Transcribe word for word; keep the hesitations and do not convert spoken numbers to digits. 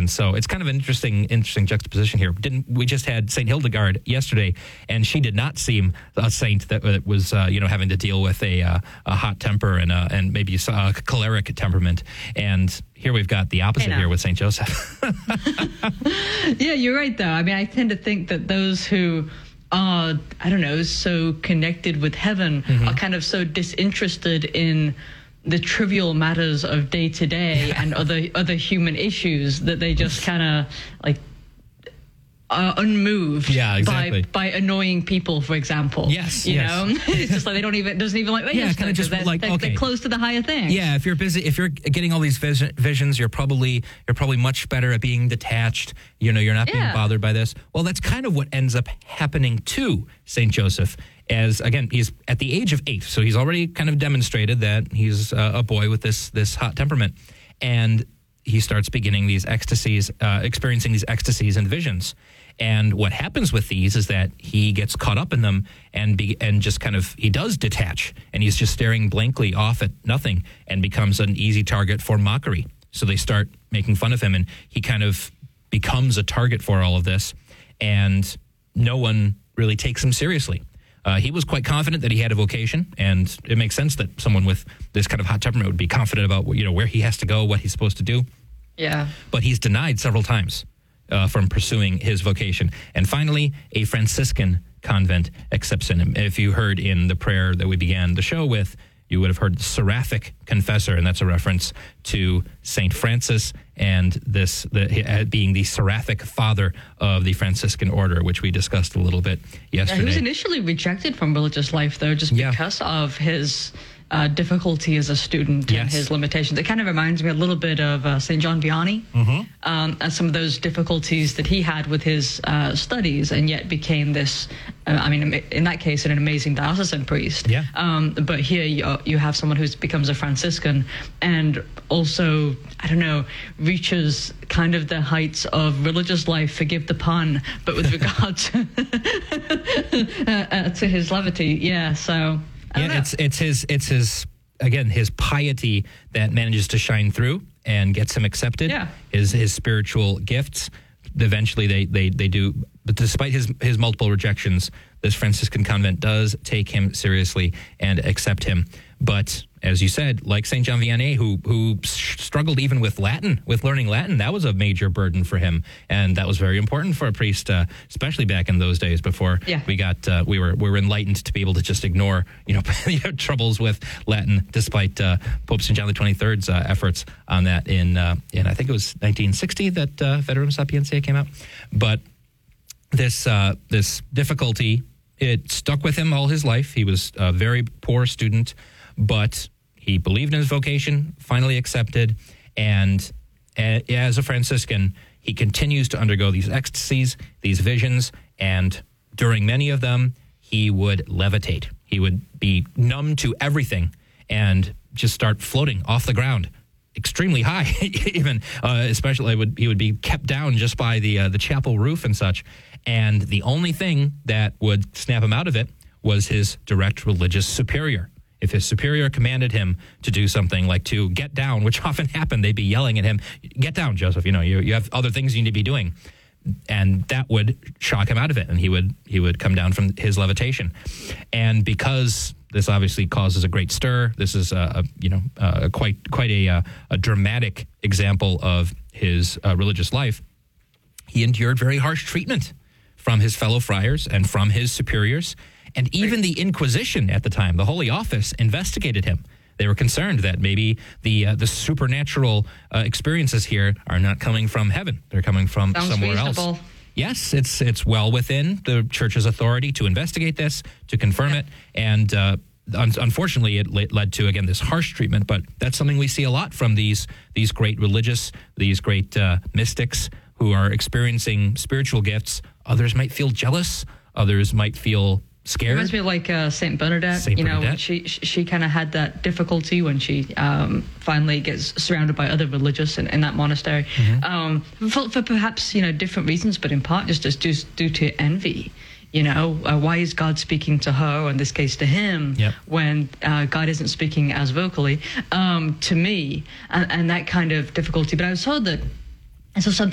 visions. So it's kind of an interesting, interesting juxtaposition here. Didn't we just had Saint Hildegard yesterday, and she did not seem a saint that was, uh, you know, having to deal with a, uh, a hot temper and uh, and maybe a choleric temperament. And here we've got the opposite here with Saint Joseph. Yeah, you're right, though. I mean, I tend to think that those who are, I don't know, so connected with heaven mm-hmm. are kind of so disinterested in the trivial matters of day to day and other other human issues that they just kind of like are unmoved yeah, exactly. by, by annoying people, for example. Yes, you yes. know, it's just like they don't even doesn't even like yeah, kind of just they're, like they're, okay, they're close to the higher things. Yeah, if you're busy, if you're getting all these vis- visions, you're probably you're probably much better at being detached. You know, you're not being yeah. bothered by this. Well, that's kind of what ends up happening to Saint Joseph. As again, he's at the age of eight, so he's already kind of demonstrated that he's uh, a boy with this this hot temperament, and he starts beginning these ecstasies, uh, experiencing these ecstasies and visions. And what happens with these is that he gets caught up in them and be, and just kind of he does detach, and he's just staring blankly off at nothing and becomes an easy target for mockery. So they start making fun of him, and he kind of becomes a target for all of this, and no one really takes him seriously. Uh, he was quite confident that he had a vocation, and it makes sense that someone with this kind of hot temperament would be confident about, you know, where he has to go, what he's supposed to do. Yeah. But he's denied several times uh, from pursuing his vocation. And finally, a Franciscan convent accepts him. If you heard in the prayer that we began the show with, you would have heard the seraphic confessor, and that's a reference to Saint Francis and this the, uh, being the seraphic father of the Franciscan order, which we discussed a little bit yesterday. Yeah, he was initially rejected from religious life, though, just yeah. because of his uh, difficulty as a student yes. and his limitations. It kind of reminds me a little bit of uh, Saint John Vianney mm-hmm. um, and some of those difficulties that he had with his uh, studies, and yet became this, uh, I mean, in that case, an amazing diocesan priest. Yeah. Um, but here you, you have someone who becomes a Franciscan and also, I don't know, reaches kind of the heights of religious life, forgive the pun, but with regard to, uh, uh, to his levity. Yeah, so... Yeah, it's it's his it's his again his piety that manages to shine through and gets him accepted. Yeah. His his spiritual gifts. Eventually, they they they do. But despite his his multiple rejections, this Franciscan convent does take him seriously and accept him. But as you said, like Saint John Vianney, who who struggled even with Latin, with learning Latin, that was a major burden for him, and that was very important for a priest, uh, especially back in those days before yeah. we got uh, we were we were enlightened to be able to just ignore you know troubles with Latin, despite uh, Pope Saint John the twenty-third's uh, efforts on that in uh, in I think it was nineteen sixty that uh, Veterum Sapientiae came out, but this uh, this difficulty, it stuck with him all his life. He was a very poor student, but he believed in his vocation, finally accepted, and as a Franciscan, he continues to undergo these ecstasies, these visions, and during many of them, he would levitate. He would be numb to everything and just start floating off the ground, extremely high, even, uh, especially would he would be kept down just by the uh, the chapel roof and such. And the only thing that would snap him out of it was his direct religious superior. If his superior commanded him to do something like to get down, which often happened, they'd be yelling at him, get down, Joseph, you know, you, you have other things you need to be doing. And that would shock him out of it, and he would he would come down from his levitation. And because this obviously causes a great stir, this is a, a you know uh, quite quite a uh, a dramatic example of his uh, religious life. He endured very harsh treatment from his fellow friars and from his superiors. And even the Inquisition at the time, the Holy Office, investigated him. They were concerned that maybe the uh, the supernatural uh, experiences here are not coming from heaven; they're coming from Sounds somewhere reasonable. else. Yes, it's it's well within the Church's authority to investigate this, to confirm yeah. it, and uh, un- unfortunately, it le- led to again this harsh treatment. But that's something we see a lot from these these great religious, these great uh, mystics who are experiencing spiritual gifts. Others might feel jealous. Others might feel scared. Reminds me of like uh, Saint Bernadette. Saint you know, Bernadette. when she she, she kind of had that difficulty when she um, finally gets surrounded by other religious in, in that monastery, mm-hmm. um, for, for perhaps you know different reasons, but in part just as due, due to envy. You know, uh, why is God speaking to her, or in this case to him, yep. when uh, God isn't speaking as vocally um, to me, and, and that kind of difficulty. But I was told that. And so some